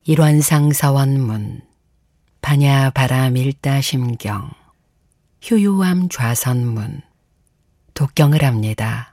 일원상 서원문, 반야 바람 일다 심경, 효요함 좌선문, 독경을 합니다.